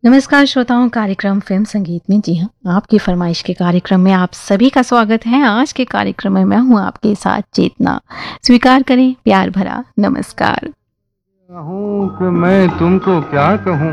नमस्कार श्रोताओं, कार्यक्रम फिल्म संगीत में जी हाँ, आपकी फरमाइश के कार्यक्रम में आप सभी का स्वागत है। आज के कार्यक्रम में मैं हूँ आपके साथ चेतना। स्वीकार करें प्यार भरा नमस्कार। कहूँ कि मैं तुमको क्या कहूँ,